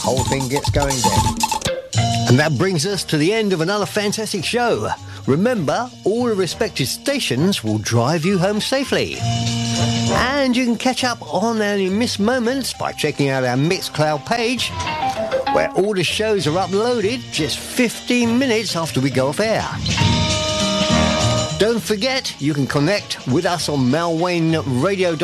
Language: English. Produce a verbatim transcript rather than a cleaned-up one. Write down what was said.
whole thing gets going then. And that brings us to the end of another fantastic show. Remember, all the respected stations will drive you home safely. And you can catch up on any missed moments by checking out our Mixcloud page, where all the shows are uploaded just fifteen minutes after we go off air. Don't forget, you can connect with us on Malwayne Radio.